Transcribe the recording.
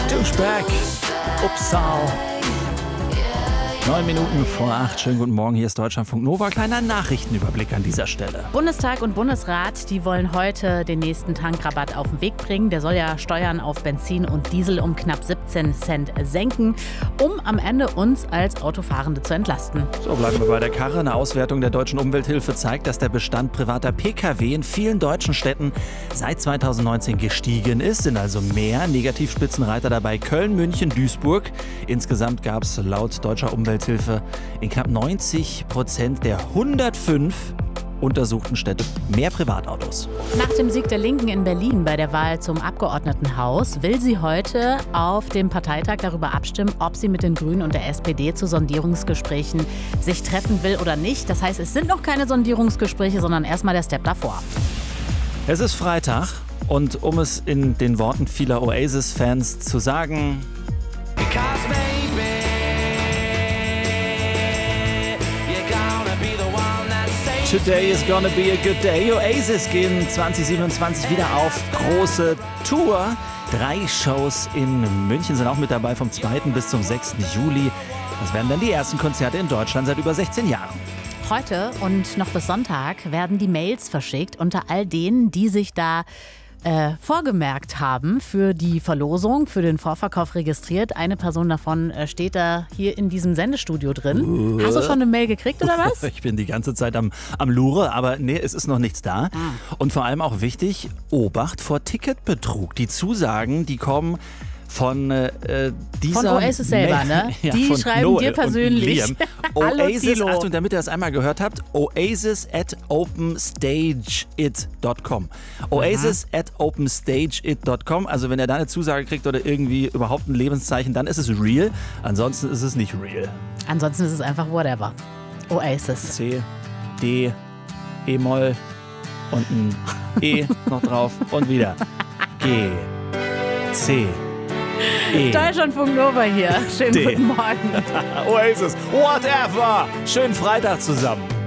Douchebag, Upsal. 9 Minuten vor 8. Schönen guten Morgen, hier ist Deutschlandfunk Nova. Kleiner Nachrichtenüberblick an dieser Stelle. Bundestag und Bundesrat, die wollen heute den nächsten Tankrabatt auf den Weg bringen. Der soll ja Steuern auf Benzin und Diesel um knapp 17 Cent senken, um am Ende uns als Autofahrende zu entlasten. So, bleiben wir bei der Karre. Eine Auswertung der Deutschen Umwelthilfe zeigt, dass der Bestand privater Pkw in vielen deutschen Städten seit 2019 gestiegen ist. Sind also mehr Negativspitzenreiter dabei: Köln, München, Duisburg. Insgesamt gab es laut Deutscher Umwelthilfe in knapp 90% der 105 untersuchten Städte mehr Privatautos. Nach dem Sieg der Linken in Berlin bei der Wahl zum Abgeordnetenhaus will sie heute auf dem Parteitag darüber abstimmen, ob sie mit den Grünen und der SPD zu Sondierungsgesprächen sich treffen will oder nicht. Das heißt, es sind noch keine Sondierungsgespräche, sondern erstmal der Step davor. Es ist Freitag und um es in den Worten vieler Oasis-Fans zu sagen: Today is gonna be a good day. Oasis gehen 2027 wieder auf große Tour. 3 Shows in München sind auch mit dabei, vom 2. bis zum 6. Juli. Das werden dann die ersten Konzerte in Deutschland seit über 16 Jahren. Heute und noch bis Sonntag werden die Mails verschickt unter all denen, die sich da vorgemerkt haben für die Verlosung, für den Vorverkauf registriert. Eine Person davon steht da hier in diesem Sendestudio drin. Hast du schon eine Mail gekriegt oder was? Ich bin die ganze Zeit am Lure, aber nee, es ist noch nichts da. Und vor allem auch wichtig, Obacht vor Ticketbetrug. Die Zusagen, die kommen von dieser... Von Oasis selber, ne? Ja, die schreiben Noel dir persönlich. Oasis, Hallo, Achtung, damit ihr das einmal gehört habt, oasis@openstageit.com. Oasis@openstageit.com. Also wenn ihr da eine Zusage kriegt oder irgendwie überhaupt ein Lebenszeichen, dann ist es real. Ansonsten ist es nicht real. Ansonsten ist es einfach whatever. Oasis. C, D, E-Moll und ein E noch drauf und wieder G, C, E. Deutschlandfunk Nova hier. Schönen D. guten Morgen. Oasis, whatever. Schönen Freitag zusammen.